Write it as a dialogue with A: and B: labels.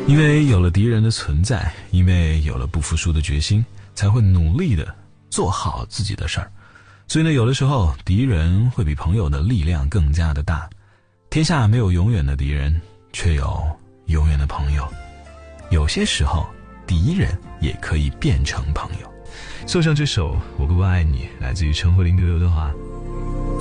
A: 因为有了敌人的存在，因为有了不服输的决心，才会努力的做好自己的事儿。所以呢，有的时候敌人会比朋友的力量更加的大。天下没有永远的敌人，却有永远的朋友。有些时候敌人也可以变成朋友。送上这首我不爱你，来自于陈慧琳的刘德华。